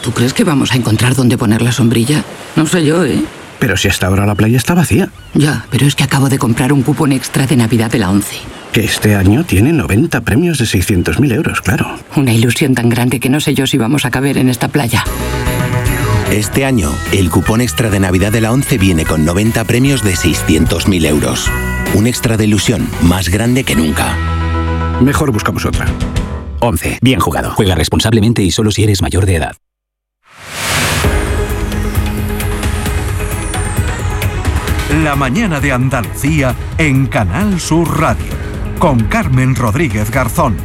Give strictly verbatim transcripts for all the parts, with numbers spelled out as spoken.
¿Tú crees que vamos a encontrar dónde poner la sombrilla? No sé yo, ¿eh? Pero si hasta ahora la playa está vacía. Ya, pero es que acabo de comprar un cupón extra de Navidad de la ONCE. Que este año tiene noventa premios de seiscientos mil euros, claro. Una ilusión tan grande que no sé yo si vamos a caber en esta playa. Este año, el cupón extra de Navidad de la ONCE viene con noventa premios de seiscientos mil euros. Un extra de ilusión más grande que nunca. Mejor buscamos otra. ONCE. Bien jugado. Juega responsablemente y solo si eres mayor de edad. La mañana de Andalucía en Canal Sur Radio, con Carmen Rodríguez Garzón.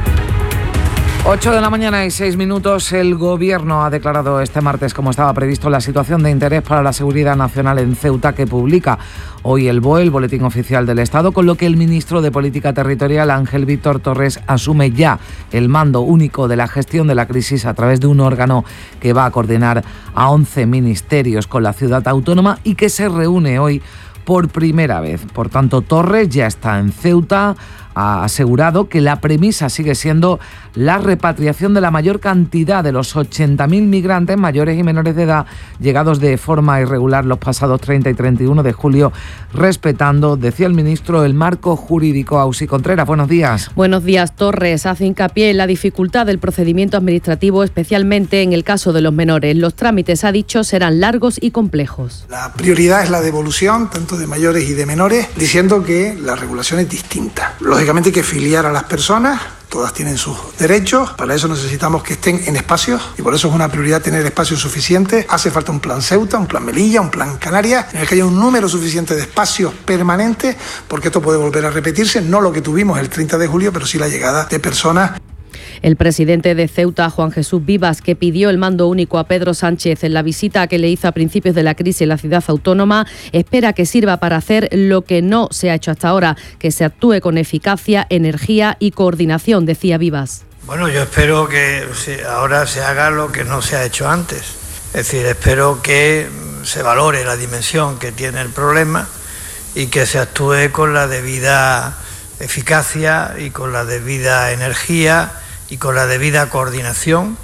ocho de la mañana y seis minutos. El Gobierno ha declarado este martes, como estaba previsto, la situación de interés para la seguridad nacional en Ceuta, que publica hoy el B O E, el Boletín Oficial del Estado, con lo que el ministro de Política Territorial, Ángel Víctor Torres, asume ya el mando único de la gestión de la crisis a través de un órgano que va a coordinar a once ministerios con la ciudad autónoma y que se reúne hoy por primera vez. Por tanto, Torres ya está en Ceuta. Ha asegurado que la premisa sigue siendo la repatriación de la mayor cantidad de los ochenta mil migrantes mayores y menores de edad llegados de forma irregular los pasados treinta y treinta y uno de julio, respetando, decía el ministro, el marco jurídico. Ausi Contreras, buenos días. Buenos días. Torres hace hincapié en la dificultad del procedimiento administrativo, especialmente en el caso de los menores. Los trámites, ha dicho, serán largos y complejos. La prioridad es la devolución, tanto de mayores y de menores, diciendo que la regulación es distinta. Lógicamente hay que filiar a las personas, todas tienen sus derechos, para eso necesitamos que estén en espacios y por eso es una prioridad tener espacios suficientes. Hace falta un plan Ceuta, un plan Melilla, un plan Canarias, en el que haya un número suficiente de espacios permanentes, porque esto puede volver a repetirse, no lo que tuvimos el treinta de julio, pero sí la llegada de personas. El presidente de Ceuta, Juan Jesús Vivas, que pidió el mando único a Pedro Sánchez en la visita que le hizo a principios de la crisis en la ciudad autónoma, espera que sirva para hacer lo que no se ha hecho hasta ahora, que se actúe con eficacia, energía y coordinación, decía Vivas. Bueno, yo espero que ahora se haga lo que no se ha hecho antes. Es decir, espero que se valore la dimensión que tiene el problema y que se actúe con la debida eficacia y con la debida energía y con la debida coordinación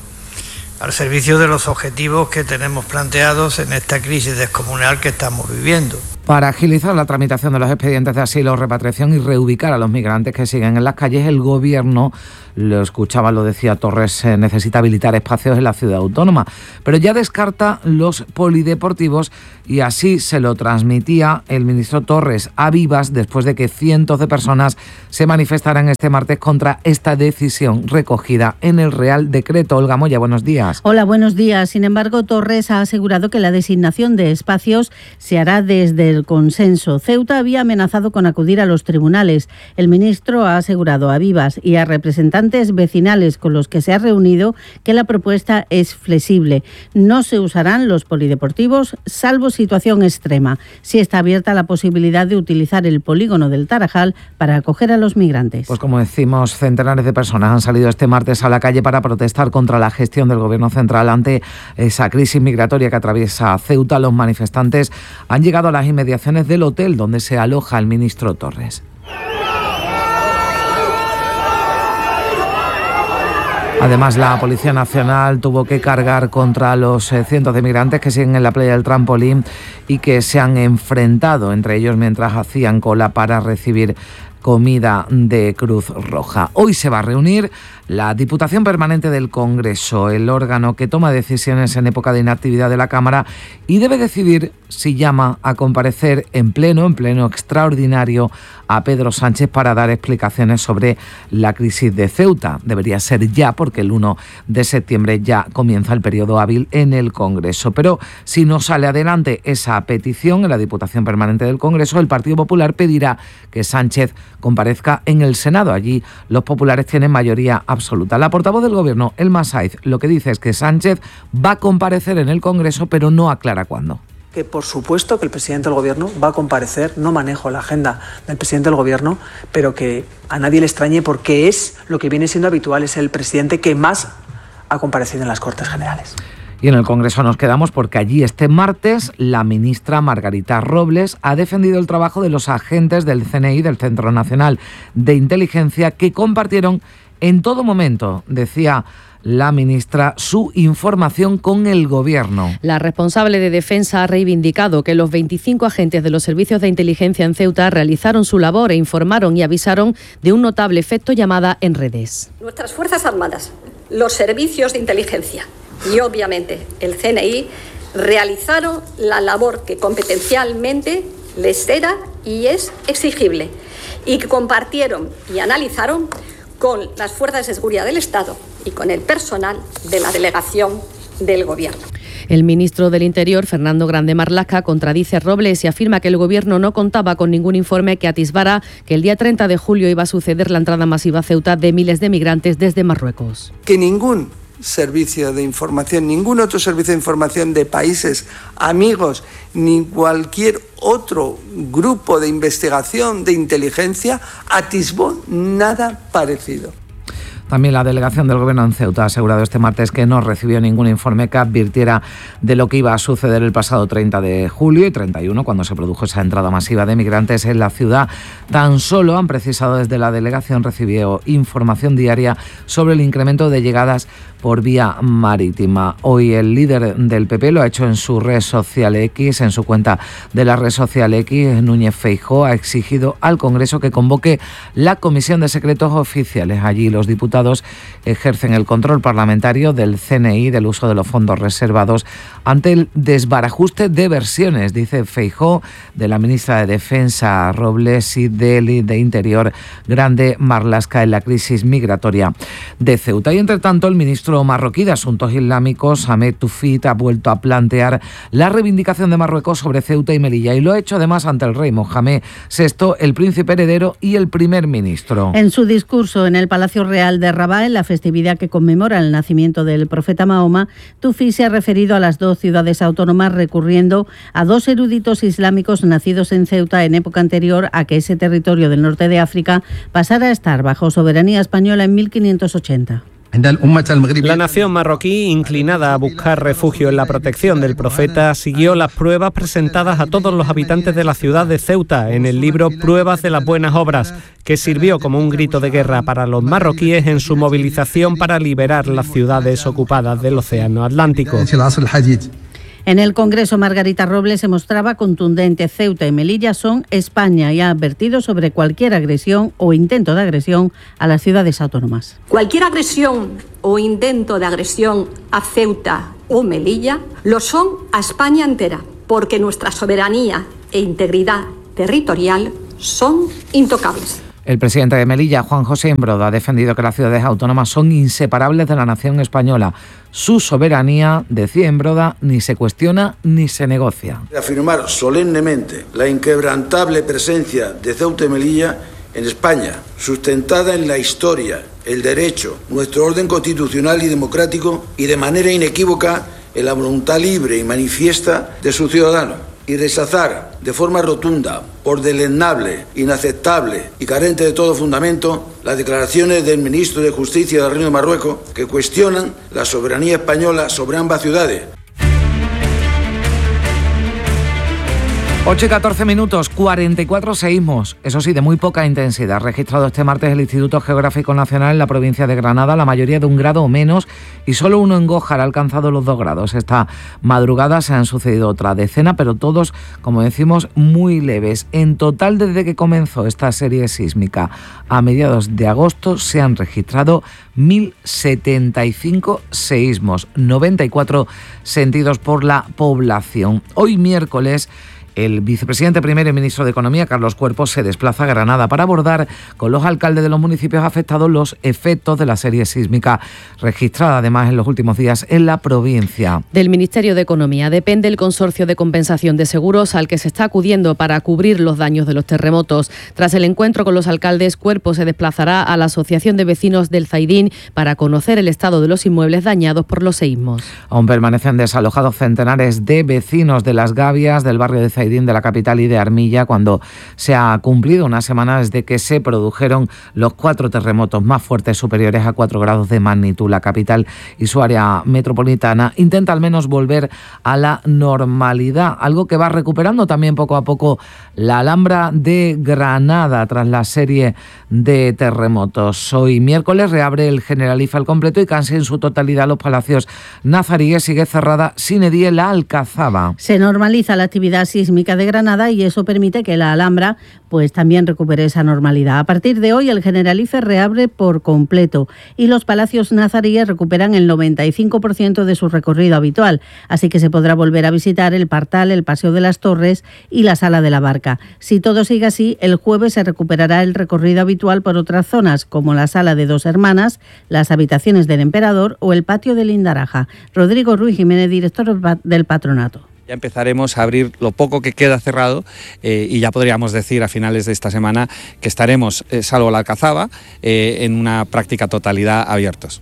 al servicio de los objetivos que tenemos planteados en esta crisis descomunal que estamos viviendo. Para agilizar la tramitación de los expedientes de asilo, repatriación y reubicar a los migrantes que siguen en las calles, el Gobierno, lo escuchaba, lo decía Torres, eh, necesita habilitar espacios en la ciudad autónoma, pero ya descarta los polideportivos y así se lo transmitía el ministro Torres a Vivas después de que cientos de personas se manifestaran este martes contra esta decisión recogida en el Real Decreto. Olga Moya, buenos días. Hola, buenos días. Sin embargo, Torres ha asegurado que la designación de espacios se hará desde el consenso. Ceuta había amenazado con acudir a los tribunales. El ministro ha asegurado a Vivas y a representantes vecinales con los que se ha reunido que la propuesta es flexible. No se usarán los polideportivos, salvo situación extrema. Sí está abierta la posibilidad de utilizar el polígono del Tarajal para acoger a los migrantes. Pues como decimos, centenares de personas han salido este martes a la calle para protestar contra la gestión del Gobierno central ante esa crisis migratoria que atraviesa Ceuta. Los manifestantes han llegado a las inmediaciones del hotel donde se aloja el ministro Torres. Además, la Policía Nacional tuvo que cargar contra los eh, cientos de migrantes que siguen en la playa del Trampolín y que se han enfrentado entre ellos mientras hacían cola para recibir comida de Cruz Roja. Hoy se va a reunir la Diputación Permanente del Congreso, el órgano que toma decisiones en época de inactividad de la Cámara y debe decidir si llama a comparecer en pleno, en pleno extraordinario a Pedro Sánchez para dar explicaciones sobre la crisis de Ceuta. Debería ser ya porque el uno de septiembre ya comienza el periodo hábil en el Congreso. Pero si no sale adelante esa petición en la Diputación Permanente del Congreso, el Partido Popular pedirá que Sánchez comparezca en el Senado. Allí los populares tienen mayoría absoluta. La portavoz del Gobierno, Elma Saiz, lo que dice es que Sánchez va a comparecer en el Congreso, pero no aclara cuándo. Que por supuesto que el presidente del Gobierno va a comparecer, no manejo la agenda del presidente del Gobierno, pero que a nadie le extrañe porque es lo que viene siendo habitual, es el presidente que más ha comparecido en las Cortes Generales. Y en el Congreso nos quedamos porque allí este martes la ministra Margarita Robles ha defendido el trabajo de los agentes del C N I, del Centro Nacional de Inteligencia, que compartieron en todo momento, decía la ministra su información con el Gobierno. La responsable de Defensa ha reivindicado que los veinticinco agentes de los servicios de inteligencia en Ceuta realizaron su labor e informaron y avisaron de un notable efecto llamada en redes. Nuestras Fuerzas Armadas, los servicios de inteligencia y obviamente el C N I realizaron la labor que competencialmente les era y es exigible y que compartieron y analizaron con las fuerzas de seguridad del Estado y con el personal de la delegación del Gobierno. El ministro del Interior, Fernando Grande Marlaska, contradice a Robles y afirma que el Gobierno no contaba con ningún informe que atisbara que el día treinta de julio iba a suceder la entrada masiva a Ceuta de miles de migrantes desde Marruecos. Que ningún servicio de información, ningún otro servicio de información de países amigos, ni cualquier otro grupo de investigación de inteligencia atisbó nada parecido. También la delegación del Gobierno en Ceuta ha asegurado este martes que no recibió ningún informe que advirtiera de lo que iba a suceder el pasado treinta de julio y treinta y uno, cuando se produjo esa entrada masiva de migrantes en la ciudad. Tan solo han precisado desde la delegación recibió información diaria sobre el incremento de llegadas por vía marítima. Hoy el líder del P P lo ha hecho en su red social X, en su cuenta de la red social X. Núñez Feijóo ha exigido al Congreso que convoque la Comisión de Secretos Oficiales. Allí los diputados ejercen el control parlamentario del C N I del uso de los fondos reservados ante el desbarajuste de versiones, dice Feijóo, de la ministra de Defensa Robles y del de Interior Grande Marlaska en la crisis migratoria de Ceuta. Y entre tanto, el ministro marroquí de Asuntos Islámicos, Ahmed Toufik, ha vuelto a plantear la reivindicación de Marruecos sobre Ceuta y Melilla, y lo ha hecho además ante el rey Mohamed sexto, el príncipe heredero y el primer ministro. En su discurso en el Palacio Real de Rabat, en la festividad que conmemora el nacimiento del profeta Mahoma, Toufik se ha referido a las dos ciudades autónomas recurriendo a dos eruditos islámicos nacidos en Ceuta en época anterior a que ese territorio del norte de África pasara a estar bajo soberanía española en mil quinientos ochenta. La nación marroquí, inclinada a buscar refugio en la protección del profeta, siguió las pruebas presentadas a todos los habitantes de la ciudad de Ceuta en el libro Pruebas de las Buenas Obras, que sirvió como un grito de guerra para los marroquíes en su movilización para liberar las ciudades ocupadas del Océano Atlántico. En el Congreso, Margarita Robles se mostraba contundente. Ceuta y Melilla son España y ha advertido sobre cualquier agresión o intento de agresión a las ciudades autónomas. Cualquier agresión o intento de agresión a Ceuta o Melilla lo son a España entera, porque nuestra soberanía e integridad territorial son intocables. El presidente de Melilla, Juan José Imbroda, ha defendido que las ciudades autónomas son inseparables de la nación española. Su soberanía, decía Imbroda, ni se cuestiona ni se negocia. Afirmar solemnemente la inquebrantable presencia de Ceuta y Melilla en España, sustentada en la historia, el derecho, nuestro orden constitucional y democrático, y de manera inequívoca en la voluntad libre y manifiesta de sus ciudadanos. Y rechazar de forma rotunda, por deleznable, inaceptable y carente de todo fundamento las declaraciones del ministro de Justicia del Reino de Marruecos que cuestionan la soberanía española sobre ambas ciudades. ocho y catorce minutos, cuarenta y cuatro seísmos, eso sí, de muy poca intensidad. Registrado este martes el Instituto Geográfico Nacional en la provincia de Granada, la mayoría de un grado o menos, y solo uno en Gójar ha alcanzado los dos grados. Esta madrugada se han sucedido otra decena, pero todos, como decimos, muy leves. En total, desde que comenzó esta serie sísmica a mediados de agosto, se han registrado mil setenta y cinco seísmos, noventa y cuatro sentidos por la población. Hoy miércoles, el vicepresidente primero y ministro de Economía, Carlos Cuerpo, se desplaza a Granada para abordar con los alcaldes de los municipios afectados los efectos de la serie sísmica registrada además en los últimos días en la provincia. Del Ministerio de Economía depende el Consorcio de Compensación de Seguros al que se está acudiendo para cubrir los daños de los terremotos. Tras el encuentro con los alcaldes, Cuerpo se desplazará a la Asociación de Vecinos del Zaidín para conocer el estado de los inmuebles dañados por los seísmos. Aún permanecen desalojados centenares de vecinos de Las Gavias, del barrio de Zaidín, Zaidín de la capital y de Armilla, cuando se ha cumplido una semana desde que se produjeron los cuatro terremotos más fuertes superiores a cuatro grados de magnitud. La capital y su área metropolitana intenta al menos volver a la normalidad, algo que va recuperando también poco a poco la Alhambra de Granada tras la serie de terremotos. Hoy miércoles reabre el Generalife al completo y casi en su totalidad los palacios nazaríes. Sigue cerrada sine die la Alcazaba. Se normaliza la actividad sísmica de Granada y eso permite que la Alhambra pues también recupere esa normalidad. A partir de hoy el Generalife reabre por completo y los palacios nazaríes recuperan el noventa y cinco por ciento de su recorrido habitual, así que se podrá volver a visitar el Partal, el Paseo de las Torres y la Sala de la Barca. Si todo sigue así, el jueves se recuperará el recorrido habitual por otras zonas, como la Sala de Dos Hermanas, las habitaciones del Emperador o el Patio de Lindaraja. Rodrigo Ruiz Jiménez, director del Patronato. Ya empezaremos a abrir lo poco que queda cerrado eh, y ya podríamos decir a finales de esta semana que estaremos, eh, salvo la Alcazaba, eh, en una práctica totalidad abiertos.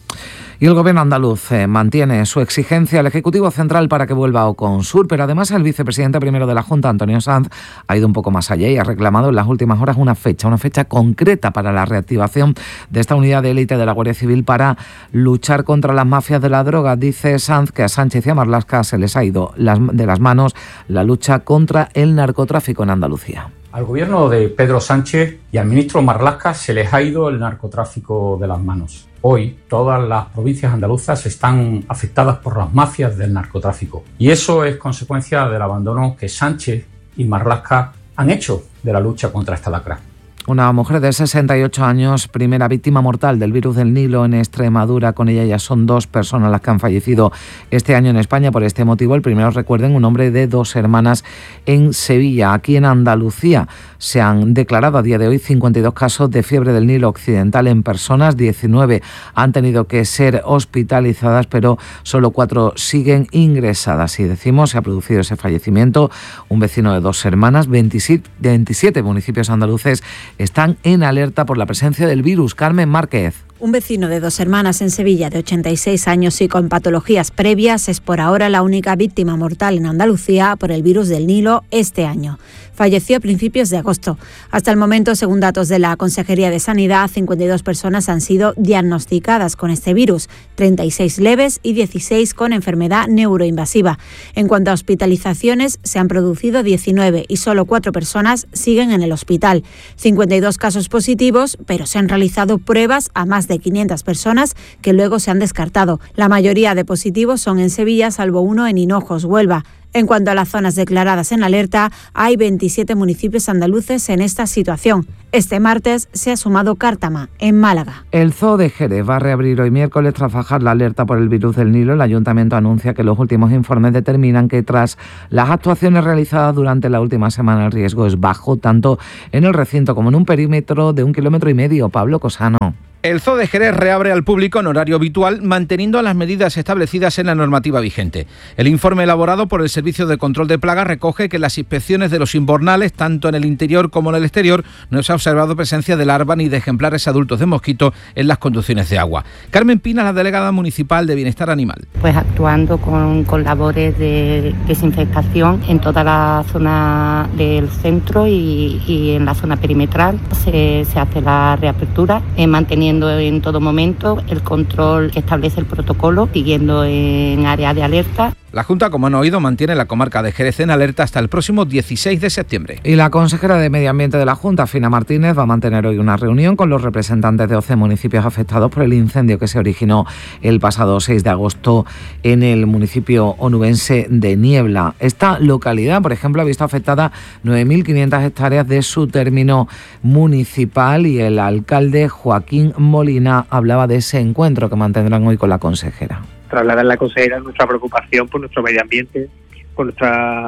Y el Gobierno andaluz eh, mantiene su exigencia al Ejecutivo Central para que vuelva a Oconsur, pero además el vicepresidente primero de la Junta, Antonio Sanz, ha ido un poco más allá y ha reclamado en las últimas horas una fecha, una fecha concreta para la reactivación de esta unidad de élite de la Guardia Civil para luchar contra las mafias de la droga. Dice Sanz que a Sánchez y a Marlaska se les ha ido las, de las manos la lucha contra el narcotráfico en Andalucía. Al gobierno de Pedro Sánchez y al ministro Marlaska se les ha ido el narcotráfico de las manos. Hoy todas las provincias andaluzas están afectadas por las mafias del narcotráfico y eso es consecuencia del abandono que Sánchez y Marlaska han hecho de la lucha contra esta lacra. Una mujer de sesenta y ocho años, primera víctima mortal del virus del Nilo en Extremadura. Con ella ya son dos personas las que han fallecido este año en España por este motivo. El primero, recuerden, un hombre de Dos Hermanas en Sevilla. Aquí en Andalucía se han declarado a día de hoy cincuenta y dos casos de fiebre del Nilo occidental en personas. diecinueve han tenido que ser hospitalizadas, pero solo cuatro siguen ingresadas. Y decimos, se ha producido ese fallecimiento. Un vecino de Dos Hermanas, veintisiete municipios andaluces están en alerta por la presencia del virus. Carmen Márquez. Un vecino de Dos Hermanas en Sevilla de ochenta y seis años y con patologías previas es por ahora la única víctima mortal en Andalucía por el virus del Nilo este año. Falleció a principios de agosto. Hasta el momento, según datos de la Consejería de Sanidad, cincuenta y dos personas han sido diagnosticadas con este virus, treinta y seis leves y dieciséis con enfermedad neuroinvasiva. En cuanto a hospitalizaciones, se han producido diecinueve y solo cuatro personas siguen en el hospital. cincuenta y dos casos positivos, pero se han realizado pruebas a más de quinientas personas que luego se han descartado. La mayoría de positivos son en Sevilla, salvo uno en Hinojos, Huelva. En cuanto a las zonas declaradas en alerta, hay veintisiete municipios andaluces en esta situación. Este martes se ha sumado Cártama, en Málaga. El Zoo de Jerez va a reabrir hoy miércoles tras bajar la alerta por el virus del Nilo. El Ayuntamiento anuncia que los últimos informes determinan que tras las actuaciones realizadas durante la última semana el riesgo es bajo, tanto en el recinto como en un perímetro de un kilómetro y medio. Pablo Cosano. El Zoo de Jerez reabre al público en horario habitual, manteniendo las medidas establecidas en la normativa vigente. El informe elaborado por el Servicio de Control de Plagas recoge que en las inspecciones de los invernales, tanto en el interior como en el exterior, no se ha observado presencia de larva ni de ejemplares adultos de mosquito en las conducciones de agua. Carmen Pina, la delegada municipal de Bienestar Animal. Pues actuando con, con labores de desinfectación en toda la zona del centro y, y en la zona perimetral. Se, se hace la reapertura, eh, manteniendo en todo momento el control que establece el protocolo, siguiendo en área de alerta. La Junta, como han oído, mantiene la comarca de Jerez en alerta hasta el próximo dieciséis de septiembre. Y la consejera de Medio Ambiente de la Junta, Fina Martínez, va a mantener hoy una reunión con los representantes de doce municipios afectados por el incendio que se originó el pasado seis de agosto en el municipio onubense de Niebla. Esta localidad, por ejemplo, ha visto afectada nueve mil quinientas hectáreas de su término municipal y el alcalde Joaquín Molina hablaba de ese encuentro que mantendrán hoy con la consejera. Trasladar a la consejera nuestra preocupación por nuestro medio ambiente, por nuestros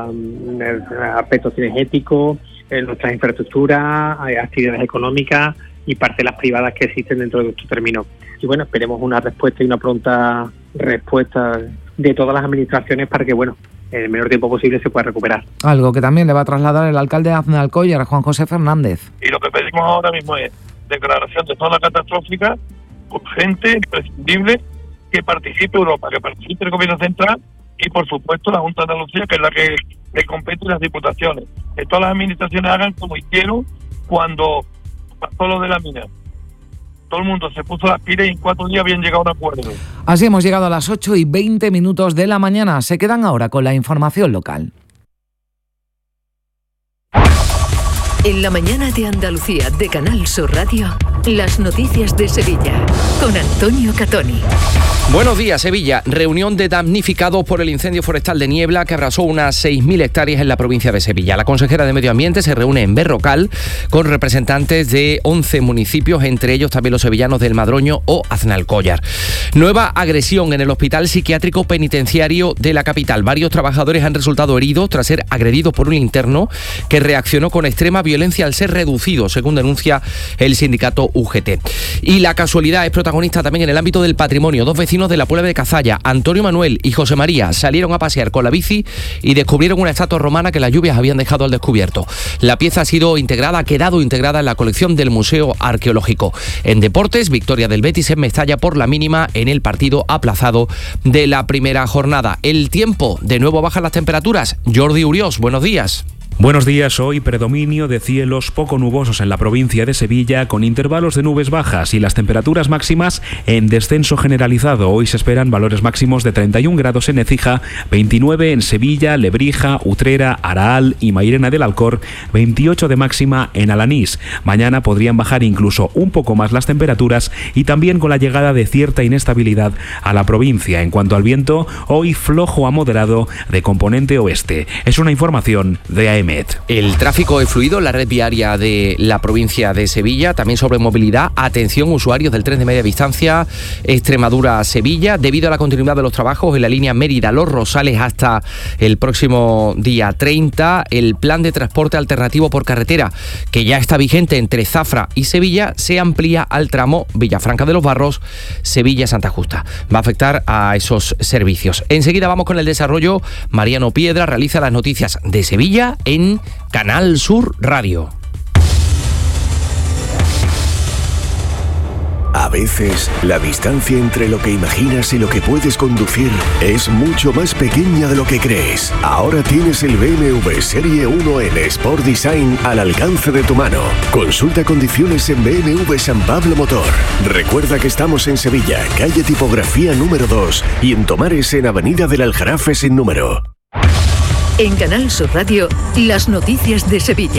aspectos cinegéticos, nuestras infraestructuras, actividades económicas y parcelas privadas que existen dentro de nuestro término. Y bueno, esperemos una respuesta y una pronta respuesta de todas las administraciones para que, bueno, en el menor tiempo posible se pueda recuperar. Algo que también le va a trasladar el alcalde de Aznalcóllar, Juan José Fernández. Y lo que pedimos ahora mismo es declaración de zona catastrófica, urgente, imprescindible, que participe Europa, que participe el Gobierno Central y por supuesto la Junta de Andalucía, que es la que le compete, y las diputaciones. Que todas las administraciones hagan como hicieron cuando pasó lo de la mina. Todo el mundo se puso las pilas y en cuatro días habían llegado a un acuerdo. Así hemos llegado a las ocho y veinte minutos de la mañana. Se quedan ahora con la información local. En la mañana de Andalucía de Canal Sur Radio, las noticias de Sevilla, con Antonio Catoni. Buenos días, Sevilla. Reunión de damnificados por el incendio forestal de Niebla que arrasó unas seis mil hectáreas en la provincia de Sevilla. La consejera de Medio Ambiente se reúne en Berrocal con representantes de once municipios, entre ellos también los sevillanos del Madroño o Aznalcóllar. Nueva agresión en el Hospital Psiquiátrico Penitenciario de la capital. Varios trabajadores han resultado heridos tras ser agredidos por un interno que reaccionó con extrema violencia al ser reducido, según denuncia el sindicato U G T. Y la casualidad es protagonista también en el ámbito del patrimonio. Dos vecinos de la Puebla de Cazalla, Antonio Manuel y José María, salieron a pasear con la bici y descubrieron una estatua romana que las lluvias habían dejado al descubierto. La pieza ha sido integrada, ha quedado integrada en la colección del Museo Arqueológico. En deportes, victoria del Betis en Mestalla por la mínima en el partido aplazado de la primera jornada. El tiempo, de nuevo bajan las temperaturas. Jordi Uriós, buenos días. Buenos días, hoy predominio de cielos poco nubosos en la provincia de Sevilla con intervalos de nubes bajas y las temperaturas máximas en descenso generalizado. Hoy se esperan valores máximos de treinta y un grados en Écija, veintinueve en Sevilla, Lebrija, Utrera, Araal y Mairena del Alcor, veintiocho de máxima en Alanís. Mañana podrían bajar incluso un poco más las temperaturas y también con la llegada de cierta inestabilidad a la provincia. En cuanto al viento, hoy flojo a moderado de componente oeste. Es una información de A E M. El tráfico es fluido en la red viaria de la provincia de Sevilla, también sobre movilidad. Atención, usuarios del tren de media distancia Extremadura-Sevilla, debido a la continuidad de los trabajos en la línea Mérida-Los Rosales hasta el próximo día treinta, el plan de transporte alternativo por carretera, que ya está vigente entre Zafra y Sevilla, se amplía al tramo Villafranca de los Barros, Sevilla-Santa Justa. Va a afectar a esos servicios. Enseguida vamos con el desarrollo. Mariano Piedra realiza las noticias de Sevilla en en Canal Sur Radio. A veces, la distancia entre lo que imaginas y lo que puedes conducir es mucho más pequeña de lo que crees. Ahora tienes el B M W Serie uno N Sport Design al alcance de tu mano. Consulta condiciones en B M W San Pablo Motor. Recuerda que estamos en Sevilla, calle Tipografía número dos, y en Tomares, en Avenida del Aljarafe sin número. En Canal Sur Radio, las noticias de Sevilla,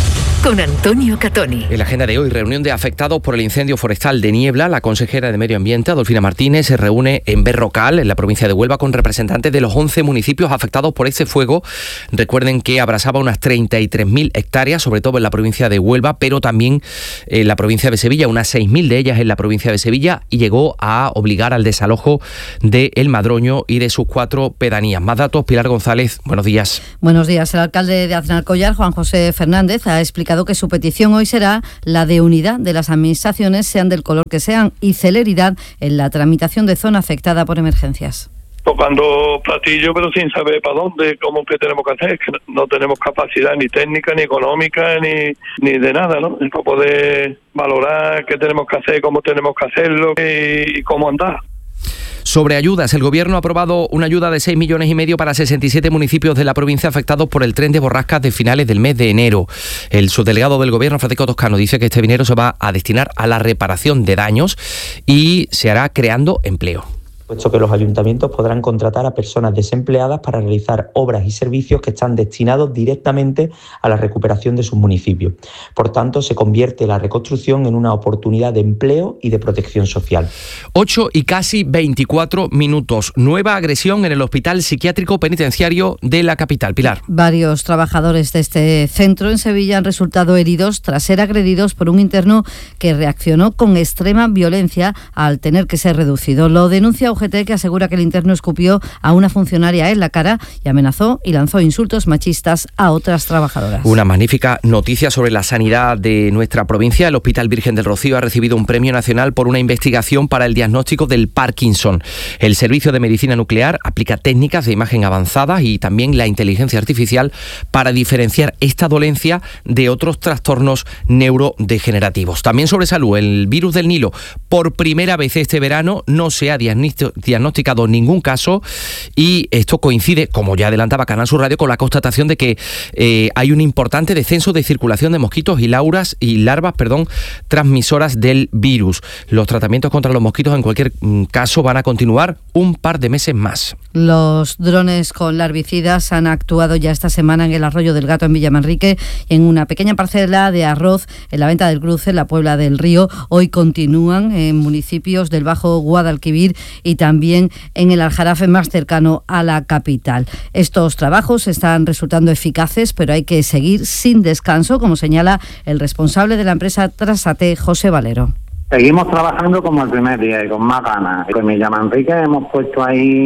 con Antonio Catoni. En la agenda de hoy, reunión de afectados por el incendio forestal de Niebla. La consejera de Medio Ambiente, Adolfina Martínez, se reúne en Berrocal, en la provincia de Huelva, con representantes de los once municipios afectados por este fuego. Recuerden que abrasaba unas treinta y tres mil hectáreas, sobre todo en la provincia de Huelva, pero también en la provincia de Sevilla, unas seis mil de ellas en la provincia de Sevilla, y llegó a obligar al desalojo de El Madroño y de sus cuatro pedanías. Más datos, Pilar González, buenos días. Buenos días. El alcalde de Aznalcóllar, Juan José Fernández, ha explicado que su petición hoy será la de unidad de las administraciones, sean del color que sean, y celeridad en la tramitación de zona afectada por emergencias. Tocando platillo, pero sin saber para dónde, cómo que tenemos que hacer, es que no tenemos capacidad ni técnica, ni económica, ni, ni de nada, ¿no? Para poder valorar qué tenemos que hacer, cómo tenemos que hacerlo y, y cómo andar. Sobre ayudas, el Gobierno ha aprobado una ayuda de seis millones y medio para sesenta y siete municipios de la provincia afectados por el tren de borrascas de finales del mes de enero. El subdelegado del Gobierno, Francisco Toscano, dice que este dinero se va a destinar a la reparación de daños y se hará creando empleo. Puesto que los ayuntamientos podrán contratar a personas desempleadas para realizar obras y servicios que están destinados directamente a la recuperación de sus municipios. Por tanto, se convierte la reconstrucción en una oportunidad de empleo y de protección social. ocho y casi veinticuatro minutos. Nueva agresión en el Hospital Psiquiátrico Penitenciario de la capital. Pilar. Varios trabajadores de este centro en Sevilla han resultado heridos tras ser agredidos por un interno que reaccionó con extrema violencia al tener que ser reducido. Lo denuncia U G T, que asegura que el interno escupió a una funcionaria en la cara y amenazó y lanzó insultos machistas a otras trabajadoras. Una magnífica noticia sobre la sanidad de nuestra provincia. El Hospital Virgen del Rocío ha recibido un premio nacional por una investigación para el diagnóstico del Parkinson. El Servicio de Medicina Nuclear aplica técnicas de imagen avanzadas y también la inteligencia artificial para diferenciar esta dolencia de otros trastornos neurodegenerativos. También sobre salud, el virus del Nilo. Por primera vez este verano no se ha diagnosticado diagnosticado ningún caso y esto coincide, como ya adelantaba Canal Sur Radio, con la constatación de que eh, hay un importante descenso de circulación de mosquitos y lauras y larvas, perdón, transmisoras del virus. Los tratamientos contra los mosquitos en cualquier caso van a continuar un par de meses más. Los drones con larvicidas han actuado ya esta semana en el Arroyo del Gato en Villamanrique y en una pequeña parcela de arroz en la Venta del Cruce, en la Puebla del Río. Hoy continúan en municipios del Bajo Guadalquivir y también en el Aljarafe más cercano a la capital. Estos trabajos están resultando eficaces, pero hay que seguir sin descanso, como señala el responsable de la empresa Trasate, José Valero. Seguimos trabajando como el primer día y con más ganas. Con Villamanrique hemos puesto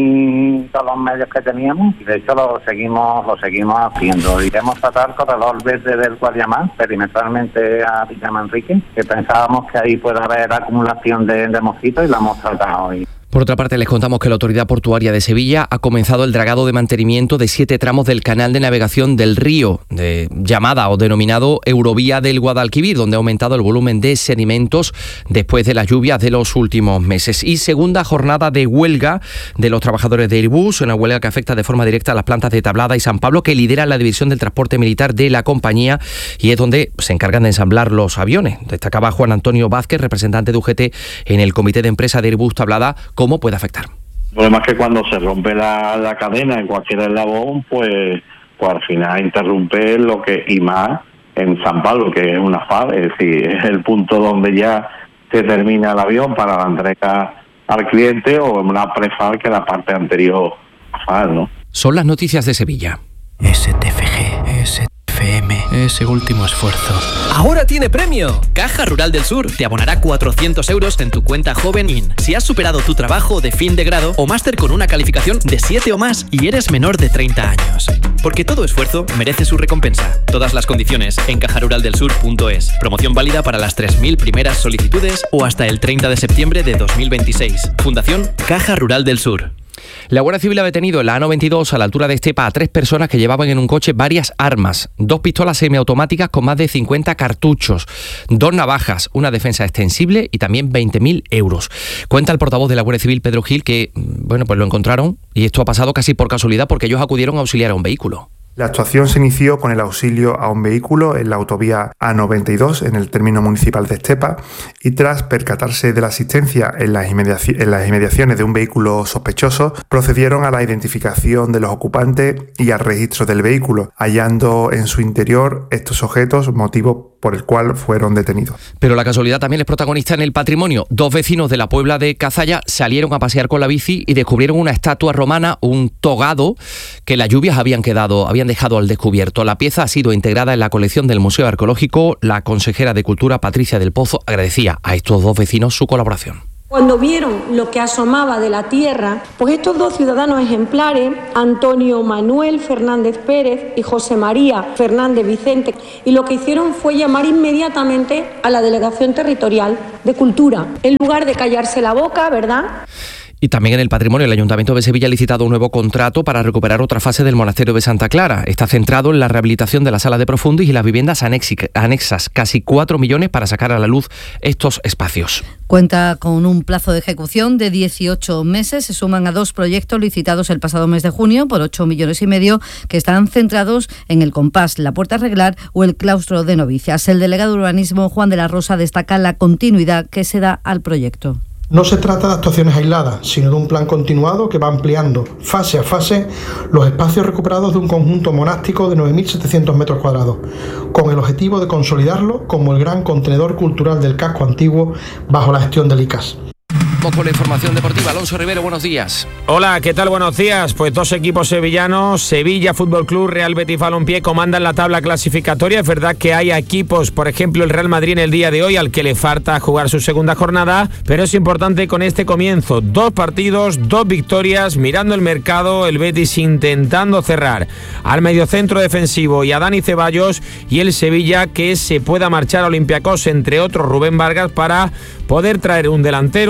ahí todos los medios que teníamos y de hecho lo seguimos lo seguimos haciendo. Iremos a tratar corredor verde del Guadiamar, perimetralmente a Villamanrique, que pensábamos que ahí puede haber acumulación de, de mosquitos y la hemos tratado hoy. Por otra parte, les contamos que la Autoridad Portuaria de Sevilla ha comenzado el dragado de mantenimiento de siete tramos del canal de navegación del río, de llamada o denominado Eurovía del Guadalquivir, donde ha aumentado el volumen de sedimentos después de las lluvias de los últimos meses. Y segunda jornada de huelga de los trabajadores de Airbus, una huelga que afecta de forma directa a las plantas de Tablada y San Pablo, que lidera la división del transporte militar de la compañía y es donde se encargan de ensamblar los aviones. Destacaba Juan Antonio Vázquez, representante de U G T en el comité de empresa de Airbus Tablada, cómo puede afectar. El problema es que cuando se rompe la, la cadena en cualquier eslabón, pues, pues al final interrumpe lo que, y más en San Pablo, que es una F A B, es decir, es el punto donde ya se termina el avión para la entrega al cliente, o una pre-F A B que la parte anterior F A B, ¿no? Son las noticias de Sevilla. S T F G, S T F M, ese último esfuerzo. ¡Ahora tiene premio! Caja Rural del Sur te abonará cuatrocientos euros en tu cuenta Joven In si has superado tu trabajo de fin de grado o máster con una calificación de siete o más y eres menor de treinta años. Porque todo esfuerzo merece su recompensa. Todas las condiciones en caja rural del sur punto es. Promoción válida para las tres mil primeras solicitudes o hasta el treinta de septiembre de dos mil veintiséis. Fundación Caja Rural del Sur. La Guardia Civil ha detenido en la A noventa y dos a la altura de Estepa a tres personas que llevaban en un coche varias armas, dos pistolas semiautomáticas con más de cincuenta cartuchos, dos navajas, una defensa extensible y también veinte mil euros. Cuenta el portavoz de la Guardia Civil, Pedro Gil, que bueno, pues lo encontraron y esto ha pasado casi por casualidad porque ellos acudieron a auxiliar a un vehículo. La actuación se inició con el auxilio a un vehículo en la autovía A noventa y dos en el término municipal de Estepa y tras percatarse de la asistencia en las, inmediaci- en las inmediaciones de un vehículo sospechoso, procedieron a la identificación de los ocupantes y al registro del vehículo, hallando en su interior estos objetos, motivo por el cual fueron detenidos. Pero la casualidad también es protagonista en el patrimonio. Dos vecinos de la Puebla de Cazalla salieron a pasear con la bici y descubrieron una estatua romana, un togado, que las lluvias habían quedado, habían dejado al descubierto. La pieza ha sido integrada en la colección del Museo Arqueológico. La consejera de Cultura, Patricia del Pozo, agradecía a estos dos vecinos su colaboración. Cuando vieron lo que asomaba de la tierra, pues estos dos ciudadanos ejemplares, Antonio Manuel Fernández Pérez y José María Fernández Vicente, y lo que hicieron fue llamar inmediatamente a la Delegación Territorial de Cultura, en lugar de callarse la boca, ¿verdad? Y también en el patrimonio, el Ayuntamiento de Sevilla ha licitado un nuevo contrato para recuperar otra fase del Monasterio de Santa Clara. Está centrado en la rehabilitación de la sala de profundis y las viviendas anexas, casi cuatro millones para sacar a la luz estos espacios. Cuenta con un plazo de ejecución de dieciocho meses. Se suman a dos proyectos licitados el pasado mes de junio por ocho millones y medio que están centrados en el compás, la puerta a arreglar o el claustro de novicias. El delegado de urbanismo, Juan de la Rosa, destaca la continuidad que se da al proyecto. No se trata de actuaciones aisladas, sino de un plan continuado que va ampliando fase a fase los espacios recuperados de un conjunto monástico de nueve mil setecientos metros cuadrados, con el objetivo de consolidarlo como el gran contenedor cultural del casco antiguo bajo la gestión del I C A S. Vamos con la información deportiva. Alonso Rivero, buenos días. Hola, ¿qué tal? Buenos días. Pues dos equipos sevillanos, Sevilla Fútbol Club, Real Betis Balompié, comandan la tabla clasificatoria. Es verdad que hay equipos, por ejemplo el Real Madrid en el día de hoy, al que le falta jugar su segunda jornada, pero es importante con este comienzo. Dos partidos, dos victorias, mirando el mercado, el Betis intentando cerrar al mediocentro defensivo y a Dani Ceballos, y el Sevilla que se pueda marchar a Olympiacos, entre otros Rubén Vargas, para poder traer un delantero, un extremo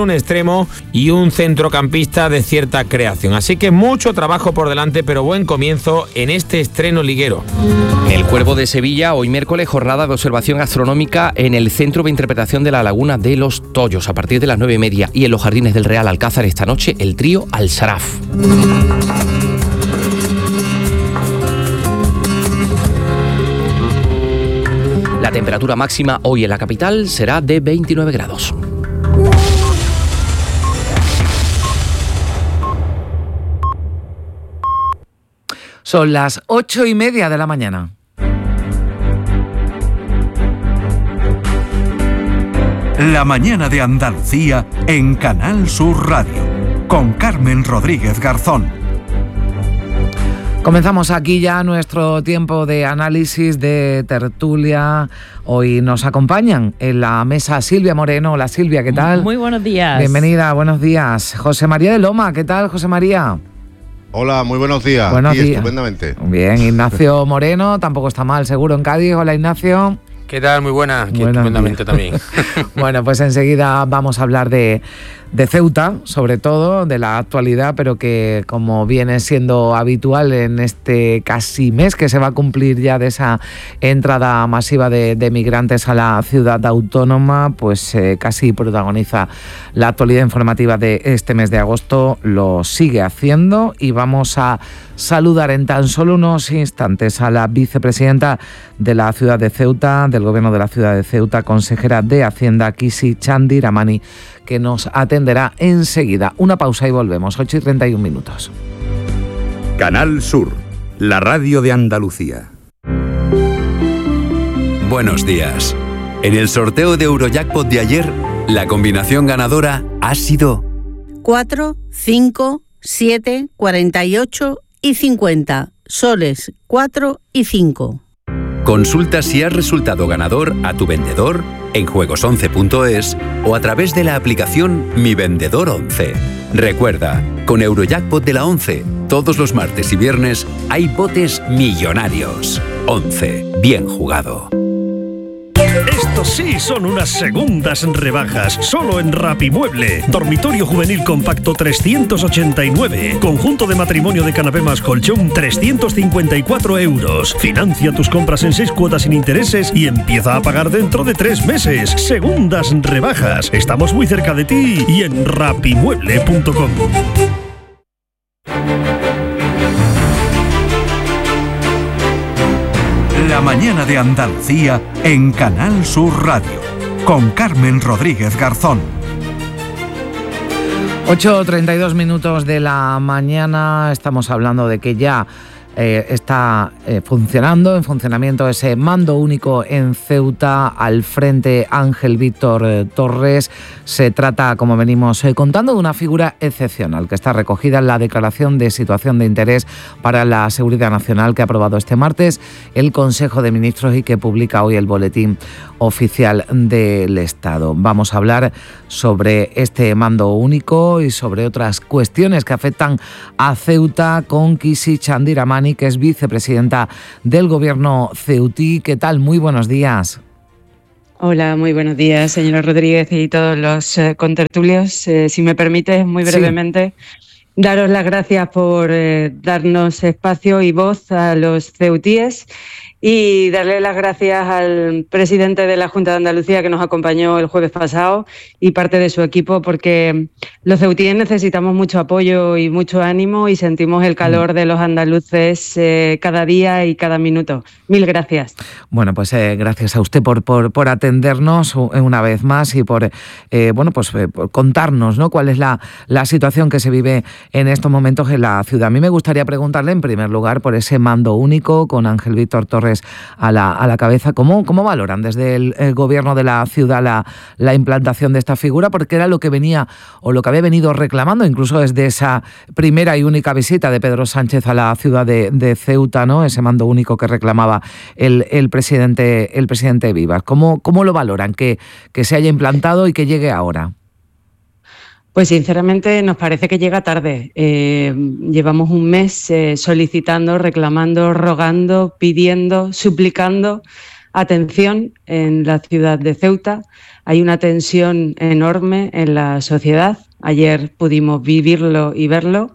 extremo y un centrocampista de cierta creación. Así que mucho trabajo por delante, pero buen comienzo en este estreno liguero. El Cuervo de Sevilla, hoy miércoles, jornada de observación astronómica en el Centro de Interpretación de la Laguna de los Tollos a partir de las nueve y media, y en los Jardines del Real Alcázar esta noche el trío Al-Saraf. La temperatura máxima hoy en la capital será de veintinueve grados. Son las ocho y media de la mañana. La mañana de Andalucía en Canal Sur Radio, con Carmen Rodríguez Garzón. Comenzamos aquí ya nuestro tiempo de análisis, de tertulia. Hoy nos acompañan en la mesa Silvia Moreno. Hola Silvia, ¿qué tal? Muy buenos días. Bienvenida, buenos días. José María de Loma, ¿qué tal, José María? Hola, muy buenos días. Buenos Aquí, días. Estupendamente. Bien, Ignacio Moreno, tampoco está mal, seguro, en Cádiz. Hola, Ignacio. ¿Qué tal? Muy buena. Aquí estupendamente también. Bueno, pues enseguida vamos a hablar de, de Ceuta, sobre todo, de la actualidad, pero que como viene siendo habitual en este casi mes que se va a cumplir ya de esa entrada masiva de, de migrantes a la ciudad autónoma, pues eh, casi protagoniza la actualidad informativa de este mes de agosto, lo sigue haciendo, y vamos a saludar en tan solo unos instantes a la vicepresidenta de la ciudad de Ceuta, del gobierno de la ciudad de Ceuta, consejera de Hacienda, Kisi Chandiramani, que nos atenderá enseguida. Una pausa y volvemos, ocho y treinta y un minutos. Canal Sur, la radio de Andalucía. Buenos días. En el sorteo de Eurojackpot de ayer, la combinación ganadora ha sido cuatro, cinco, siete, cuarenta y ocho y cincuenta. Soles cuatro y cinco. Consulta si has resultado ganador a tu vendedor en juegos once punto es o a través de la aplicación Mi Vendedor once. Recuerda, con Eurojackpot de la once, todos los martes y viernes hay botes millonarios. once. Bien jugado. Estos sí son unas segundas rebajas, solo en Rapimueble. Dormitorio juvenil compacto trescientos ochenta y nueve. Conjunto de matrimonio de canapé más colchón trescientos cincuenta y cuatro euros. Financia tus compras en seis cuotas sin intereses y empieza a pagar dentro de tres meses. Segundas rebajas. Estamos muy cerca de ti y en rapimueble punto com. La mañana de Andalucía en Canal Sur Radio, con Carmen Rodríguez Garzón. ocho treinta y dos minutos de la mañana, estamos hablando de que ya eh, está eh, funcionando, en funcionamiento ese mando único en Ceuta, al frente Ángel Víctor eh, Torres. Se trata, como venimos eh, contando, de una figura excepcional que está recogida en la Declaración de Situación de Interés para la Seguridad Nacional que ha aprobado este martes el Consejo de Ministros y que publica hoy el Boletín Oficial del Estado. Vamos a hablar sobre este mando único y sobre otras cuestiones que afectan a Ceuta con Kisi Chandiramani, que es vicepresidenta del Gobierno ceutí. ¿Qué tal? Muy buenos días. Hola, muy buenos días, señora Rodríguez y todos los eh, contertulios. Eh, si me permite, muy brevemente, sí. Daros las gracias por eh, darnos espacio y voz a los ceutíes y darle las gracias al presidente de la Junta de Andalucía que nos acompañó el jueves pasado y parte de su equipo, porque los ceutíes necesitamos mucho apoyo y mucho ánimo y sentimos el calor de los andaluces eh, cada día y cada minuto. Mil gracias. Bueno, pues eh, gracias a usted por, por, por atendernos una vez más y por, eh, bueno, pues, eh, por contarnos, ¿no?, cuál es la, la situación que se vive en estos momentos en la ciudad. A mí me gustaría preguntarle, en primer lugar, por ese mando único con Ángel Víctor Torres a la, a la cabeza. ¿Cómo, cómo valoran desde el, el gobierno de la ciudad la, la implantación de esta figura? Porque era lo que venía o lo que había venido reclamando incluso desde esa primera y única visita de Pedro Sánchez a la ciudad de, de Ceuta, ¿no?, ese mando único que reclamaba el, el presidente el presidente Vivas. ¿Cómo, cómo lo valoran que, que se haya implantado y que llegue ahora? Pues sinceramente nos parece que llega tarde. Eh, llevamos un mes eh, solicitando, reclamando, rogando, pidiendo, suplicando atención en la ciudad de Ceuta. Hay una tensión enorme en la sociedad, ayer pudimos vivirlo y verlo.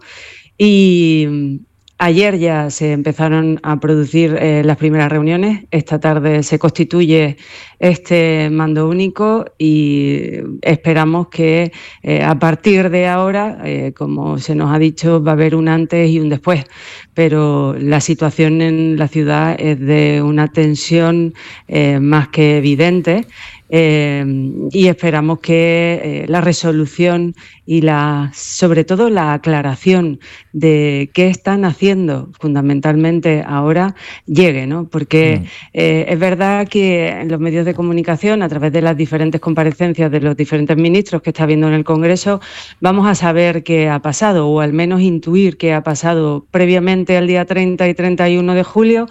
Y ayer ya se empezaron a producir eh, las primeras reuniones. Esta tarde se constituye este mando único y esperamos que eh, a partir de ahora, eh, como se nos ha dicho, va a haber un antes y un después. Pero la situación en la ciudad es de una tensión eh, más que evidente. Eh, y esperamos que eh, la resolución y la, sobre todo la aclaración de qué están haciendo fundamentalmente ahora llegue, ¿no? Porque eh, es verdad que en los medios de comunicación, a través de las diferentes comparecencias de los diferentes ministros que está habiendo en el Congreso, vamos a saber qué ha pasado, o al menos intuir qué ha pasado previamente al día treinta y treinta y uno de julio.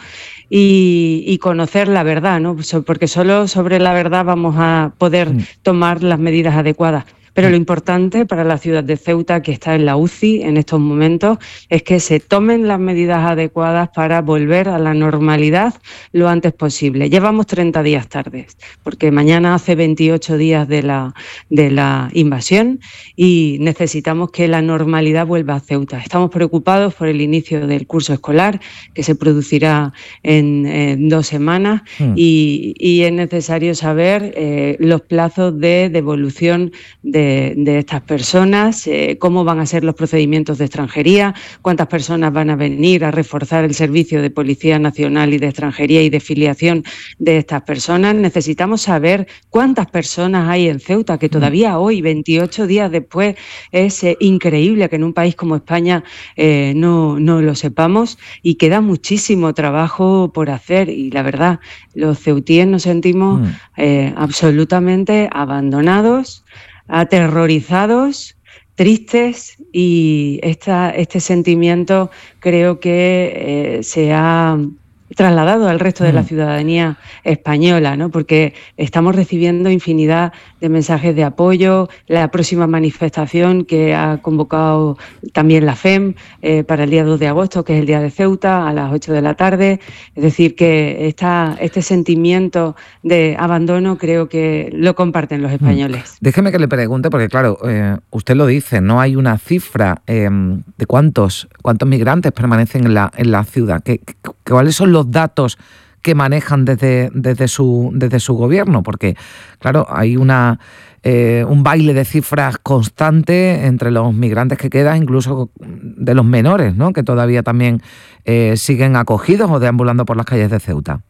Y, y conocer la verdad, ¿no? Porque solo sobre la verdad vamos a poder tomar las medidas adecuadas. Pero lo importante para la ciudad de Ceuta, que está en la U C I en estos momentos, es que se tomen las medidas adecuadas para volver a la normalidad lo antes posible. Llevamos treinta días tardes, porque mañana hace veintiocho días de la, de la invasión y necesitamos que la normalidad vuelva a Ceuta. Estamos preocupados por el inicio del curso escolar, que se producirá en, en dos semanas, mm. y, y es necesario saber eh, los plazos de devolución de De, de estas personas, eh, cómo van a ser los procedimientos de extranjería, cuántas personas van a venir a reforzar el servicio de Policía Nacional y de Extranjería y de filiación de estas personas. Necesitamos saber cuántas personas hay en Ceuta, que todavía hoy, veintiocho días después, es eh, increíble que en un país como España eh, no, no lo sepamos, y queda muchísimo trabajo por hacer, y la verdad, los ceutíes nos sentimos eh, absolutamente abandonados, aterrorizados, tristes, y esta, este sentimiento creo que eh, se ha trasladado al resto de la ciudadanía española, ¿no? Porque estamos recibiendo infinidad de mensajes de apoyo. La próxima manifestación que ha convocado también la F E M eh, para el día dos de agosto, que es el día de Ceuta, a las ocho de la tarde. Es decir, que esta, este sentimiento de abandono creo que lo comparten los españoles. Déjeme que le pregunte, porque claro, eh, usted lo dice, no hay una cifra eh, de cuántos, cuántos migrantes permanecen en la, en la ciudad. ¿Qué, qué, ¿Cuáles son los datos que manejan desde, desde, su, desde su gobierno? Porque, claro, hay una eh, un baile de cifras constante entre los migrantes que quedan, incluso de los menores, ¿no? Que todavía también eh, siguen acogidos o deambulando por las calles de Ceuta.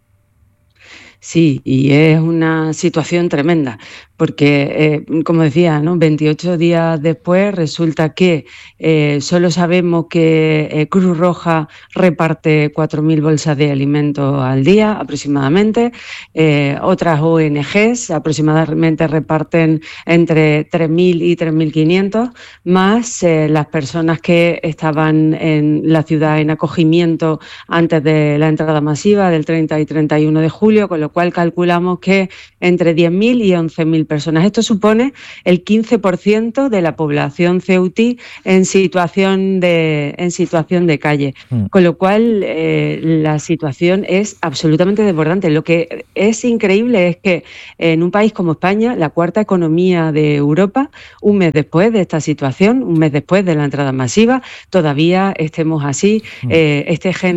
Sí, y es una situación tremenda, porque, eh, como decía, ¿no? veintiocho días después resulta que eh, solo sabemos que eh, Cruz Roja reparte cuatro mil bolsas de alimentos al día aproximadamente, eh, otras O N Ges aproximadamente reparten entre tres mil y tres mil quinientos, más eh, las personas que estaban en la ciudad en acogimiento antes de la entrada masiva del treinta y treinta y uno de julio, con lo cual calculamos que entre diez mil y once mil personas. Esto supone el quince por ciento de la población ceutí en situación de, en situación de calle, mm. con lo cual eh, la situación es absolutamente desbordante. Lo que es increíble es que en un país como España, la cuarta economía de Europa, un mes después de esta situación, un mes después de la entrada masiva, todavía estemos así, mm. eh, este gen